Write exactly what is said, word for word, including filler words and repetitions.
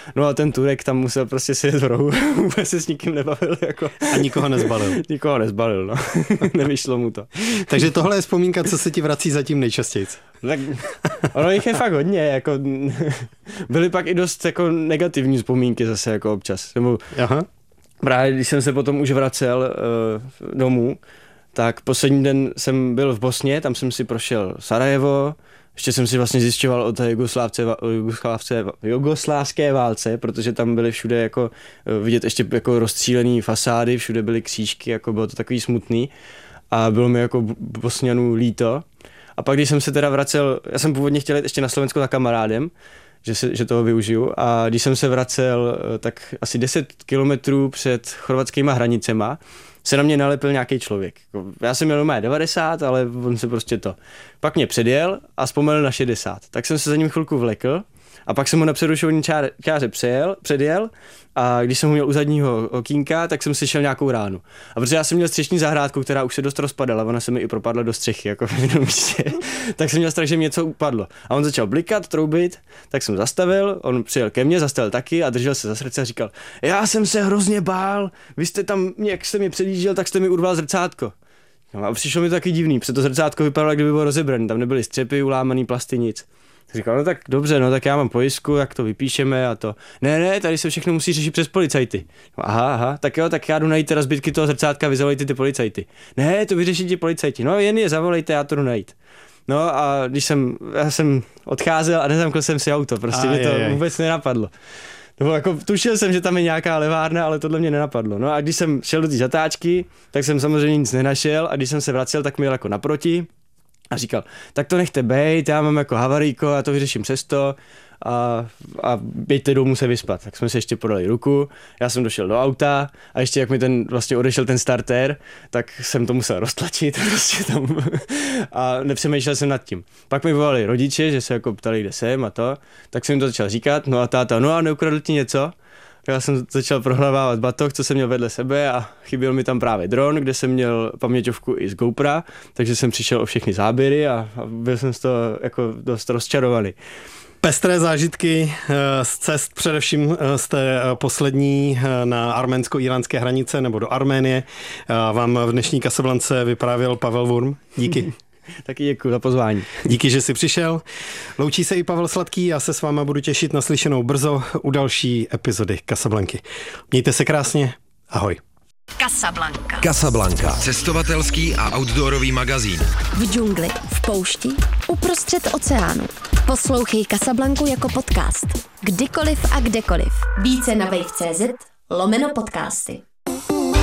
No a ten Turek tam musel prostě sedět v rohu, vůbec se s nikým nebavil. Jako. A nikoho nezbalil. Nikoho nezbalil, no. Nevyšlo mu to. Takže tohle je vzpomínka, co se ti vrací zatím nejčastěji. Tak ono jich je fakt hodně, jako byly pak i dost jako negativní vzpomínky zase jako občas. Nebo Aha. Právě když jsem se potom už vracel uh, domů, tak poslední den jsem byl v Bosně, tam jsem si prošel Sarajevo, ještě jsem si vlastně zjišťoval o té jugoslávce, jugoslávce, jugoslávské válce, protože tam byly všude jako vidět ještě jako rozstřílený fasády, všude byly křížky, jako bylo to takový smutný a bylo mi jako Bosňanů líto. A pak když jsem se teda vracel, já jsem původně chtěl jít ještě na Slovensko za kamarádem, že, se, že toho využiju a když jsem se vracel tak asi deset kilometrů před chorvatskýma hranicema, se na mě nalepil nějaký člověk. Já jsem měl normálně devadesát, ale on se prostě to. Pak mě předjel a zpomenul na šedesát. Tak jsem se za ním chvilku vlekl a pak jsem ho na přerušování čáře přejel, předjel a když jsem ho měl u zadního okýnka, tak jsem slyšel nějakou ránu. A protože já jsem měl střešní zahrádku, která už se dost rozpadala, ona se mi i propadla do střechy, jako v jednom místě, tak jsem měl strach, že mi něco upadlo. A on začal blikat, troubit, tak jsem zastavil, on přijel ke mně, zastavil taky a držel se za srdce a říkal, já jsem se hrozně bál, vy jste tam, jak jste mě předjížděl, tak jste mi urval zrcátko. No a přišlo mi to taky divný, protože to zrcátko vypadalo, jak kdyby bylo rozebrané, tam nebyly střepy, ulámaný plasty, nic. Říkal, no tak dobře, no tak já mám pojistku, jak to vypíšeme a to. Ne, ne, tady se všechno musí řešit přes policajty. No, aha, aha, tak jo, tak já jdu najít teda zbytky toho zrcátka, vy zavolejte ty policajty. Ne, to vyřeší ti policajti. No jen je zavolejte, já to jdu najít. No a když jsem, já jsem odcházel a nezamkl jsem si auto, prostě mi to je, je. vůbec nenapadlo. No, jako tušil jsem, že tam je nějaká levárna, ale tohle mě nenapadlo. No a když jsem šel do té zatáčky, tak jsem samozřejmě nic nenašel a když jsem se vracel, tak mi jel jako naproti. A říkal, tak to nechte bejt, já mám jako havarijko, já to vyřeším přesto a, a běžte domů se vyspat. Tak jsme si ještě podali ruku, já jsem došel do auta a ještě jak mi ten vlastně odešel ten starter, tak jsem to musel roztlačit prostě tam a nepřemýšlel jsem nad tím. Pak mi volali rodiče, že se jako ptali, kde jsem a to, tak jsem jim to začal říkat, no a táta, no a neukradl ti něco? Já jsem začal prohlavávat batoh, co jsem měl vedle sebe a chyběl mi tam právě dron, kde jsem měl paměťovku i z GoPra, takže jsem přišel o všechny záběry a, a byl jsem z toho jako dost rozčarovaný. Pestré zážitky z cest, především z té poslední na arménsko-iránské hranice nebo do Arménie. Vám v dnešní Casablance vyprávěl Pavel Wurm. Díky. Taky děkuji za pozvání. Díky, že jsi přišel. Loučí se i Pavel Sladký, já se s váma budu těšit na slyšenou brzo u další epizody Casablanky. Mějte se krásně, ahoj. Casablanca. Casablanca. Cestovatelský a outdoorový magazín. V džungli, v poušti, uprostřed oceánu. Poslouchej Casablanku jako podcast. Kdykoliv a kdekoliv. Více na wave tečka cz lomeno podcasty.